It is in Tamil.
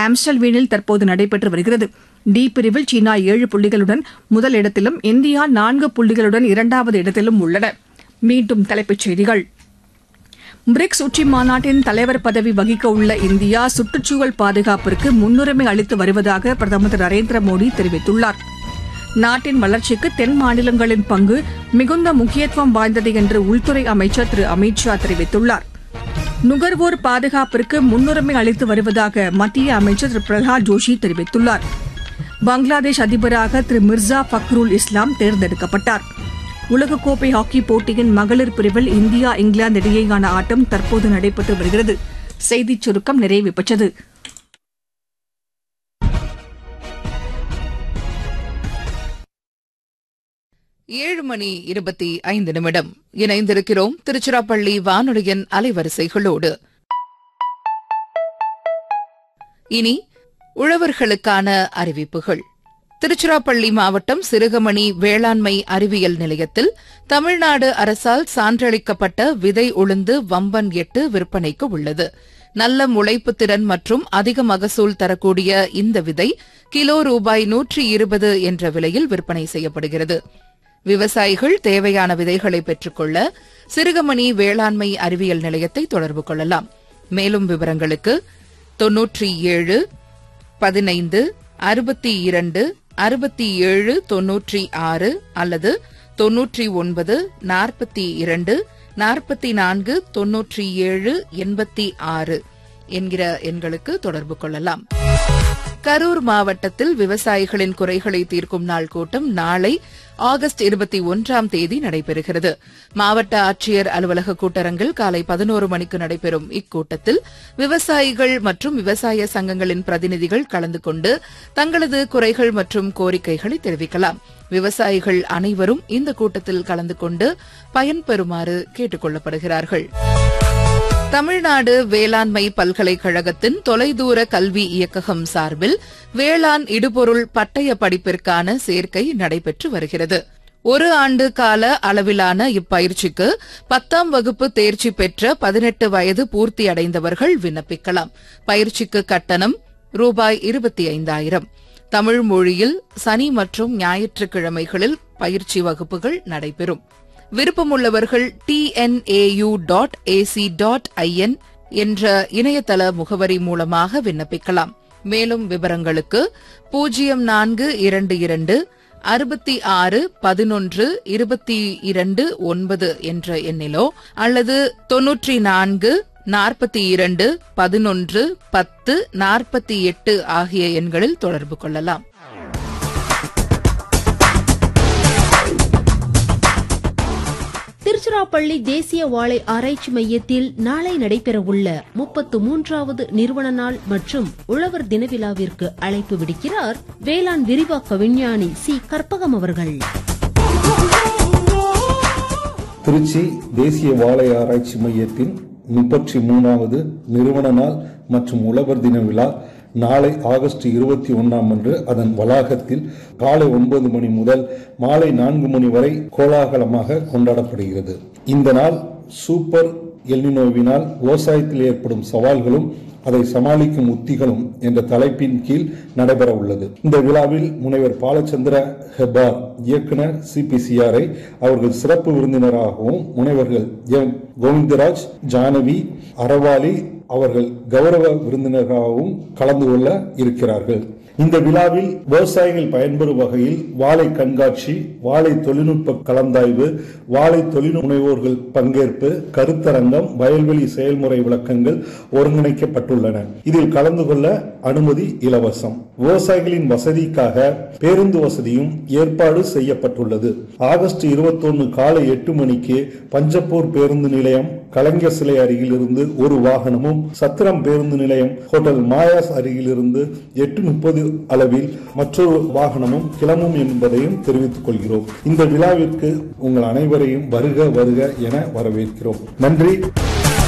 ஆம்ஸ்டல்வேனில் தற்போது நடைபெற்று வருகிறது. டி பிரிவில் சீனா 7 புள்ளிகளுடன் முதல் இடத்திலும் இந்தியா 4 புள்ளிகளுடன் இரண்டாவது இடத்திலும் உள்ளன. மீண்டும் தலைப்புச் செய்திகள். பிரிக்ஸ் உச்சி மாநாட்டின் தலைவர் பதவி வகிக்க உள்ள இந்தியா சுற்றுச்சூழல் பாதுகாப்பிற்கு முன்னுரிமை அளித்து வருவதாக பிரதமர் திரு நரேந்திர மோடி தெரிவித்துள்ளார். நாட்டின் வளர்ச்சிக்கு தென் மாநிலங்களின் பங்கு மிகுந்த முக்கியத்துவம் வாய்ந்தது என்று உள்துறை அமைச்சர் திரு அமித் ஷா தெரிவித்துள்ளார். நுகர்வோர் பாதுகாப்பிற்கு முன்னுரிமை அளித்து வருவதாக மத்திய அமைச்சர் திரு பிரகலாத் ஜோஷி தெரிவித்துள்ளார். பங்களாதேஷ் அதிபராக திரு மிர்சா ஃபக்ருல் இஸ்லாம் தேர்ந்தெடுக்கப்பட்டார். உலகக்கோப்பை ஹாக்கி போட்டியின் மகளிர் பிரிவில் இந்தியா இங்கிலாந்து இடையேயான ஆட்டம் தற்போது நடைபெற்று வருகிறது. செய்திச் சுருக்கம் நிறைவு பெற்றது. ஏழு மணி 25 நிமிடம். இணைந்திருக்கிறோம் திருச்சிராப்பள்ளி வானொலியின் அலைவரிசைகளோடு. இனி உழவர்களுக்கான அறிவிப்புகள். திருச்சிராப்பள்ளி மாவட்டம் சிறுகமணி வேளாண்மை அறிவியல் நிலையத்தில் தமிழ்நாடு அரசால் சான்றளிக்கப்பட்ட விதை உளுந்து வம்பன் 8 விற்பனைக்கு உள்ளது. நல்ல முளைப்பு திறன் மற்றும் அதிக மகசூல் தரக்கூடிய இந்த விதை கிலோ ரூபாய் 120 என்ற விலையில் விற்பனை செய்யப்படுகிறது. விவசாயிகள் தேவையான விதைகளை பெற்றுக்கொள்ள சிறுகமணி வேளாண்மை அறிவியல் நிலையத்தை தொடர்பு கொள்ளலாம். மேலும் விவரங்களுக்கு 97 15 62 67 96 அல்லது 99 42 44 97 86 என்கிற எண்களுக்கு தொடர்பு கொள்ளலாம். கரூர் மாவட்டத்தில் விவசாயிகளின் குறைகளை தீர்க்கும் நாள் கூட்டம் நாளை ஆகஸ்ட் 21ஆம் தேதி நடைபெறுகிறது. மாவட்ட ஆட்சியர் அலுவலக கூட்டரங்கில் காலை 11 மணிக்கு நடைபெறும் இக்கூட்டத்தில் விவசாயிகள் மற்றும் விவசாய சங்கங்களின் பிரதிநிதிகள் கலந்து கொண்டு தங்களது குறைகள் மற்றும் கோரிக்கைகளை தெரிவிக்கலாம். விவசாயிகள் அனைவரும் இந்த கூட்டத்தில் கலந்து கொண்டு பயன்பெறுமாறு கேட்டுக் கொள்ளப்படுகிறார்கள். தமிழ்நாடு வேளாண்மை பல்கலைக்கழகத்தின் தொலைதூர கல்வி இயக்ககம் சார்பில் வேளாண் இடுபொருள் பட்டய படிப்பிற்கான சேர்க்கை நடைபெற்று வருகிறது. 1 ஆண்டு கால அளவிலான இப்பயிற்சிக்கு 10ஆம் வகுப்பு தேர்ச்சி பெற்ற 18 வயது பூர்த்தி அடைந்தவர்கள் விண்ணப்பிக்கலாம். பயிற்சிக்கு கட்டணம் ரூபாய் 25,000. தமிழ் மொழியில் சனி மற்றும் ஞாயிற்றுக்கிழமைகளில் பயிற்சி வகுப்புகள் நடைபெறும். விருப்பமுள்ளவர்கள் tnau.ac.in என்ற இணையதள முகவரி மூலமாக விண்ணப்பிக்கலாம். மேலும் விவரங்களுக்கு 0422 66 11 22 9 என்ற எண்ணிலோ அல்லது 94 42 11 10 48 ஆகிய எண்களில் தொடர்பு கொள்ளலாம். திருச்சிராப்பள்ளி தேசிய வாழை ஆராய்ச்சி மையத்தில் நாளை நடைபெறவுள்ள 33வது நிறுவன நாள் மற்றும் உழவர் தின விழாவிற்கு அழைப்பு விடுக்கிறார் வேளாண் விரிவாக்க விஞ்ஞானி சி. கற்பகம் அவர்கள். திருச்சி தேசிய வாழை ஆராய்ச்சி மையத்தின் 33வது நிறுவன நாள் மற்றும் உழவர் தின விழா நாளை ஆகஸ்ட் 21ஆம் அன்று அதன் வளாகத்தில் காலை 9 மணி முதல் மாலை 4 மணி வரை கோலாகலமாக கொண்டாடப்படுகிறது. இந்த நாள் சூப்பர் எல்னினோவினால் விவசாயத்தில் ஏற்படும் சவால்களும் அதை சமாளிக்கும் உத்திகளும் என்ற தலைப்பின் கீழ் நடைபெற உள்ளது. இந்த விழாவில் முனைவர் பாலச்சந்திர ஹெபார் இயக்குனர் CPCRI அவர்கள் சிறப்பு விருந்தினராகவும் முனைவர்கள் எம். கோவிந்தராஜ், ஜானவி, அறவாளி அவர்கள் கௌரவ விருந்தினராகவும் கலந்து கொள்ள இருக்கிறார்கள். இந்த விழாவில் விவசாயிகள் பயன்பெறும் வகையில் வாழை கண்காட்சி, வாழை தொழில்நுட்ப கலந்தாய்வு, வாழை தொழில் முனைவோர்கள் பங்கேற்பு, கருத்தரங்கம், வயல்வெளி செயல்முறை விளக்கங்கள் ஒருங்கிணைக்கப்பட்டுள்ளன. இதில் கலந்து கொள்ள அனுமதி இலவசம். விவசாயிகளின் வசதிக்காக பேருந்து வசதியும் ஏற்பாடு செய்யப்பட்டுள்ளது. ஆகஸ்ட் 21 காலை 8 மணிக்கு பஞ்சப்பூர் பேருந்து நிலையம் கலைஞர் சிலை அருகில் இருந்து ஒரு வாகனமும், சத்திரம் பேருந்து நிலையம் ஹோட்டல் மாயாஸ் அருகில் இருந்து 8:30 அளவில் மற்றொரு வாகனமும் கிளம்பும் என்பதையும் தெரிவித்துக் கொள்கிறோம். இந்த விழாவிற்கு உங்கள் அனைவரையும் வருக வருக என வரவேற்கிறோம். நன்றி.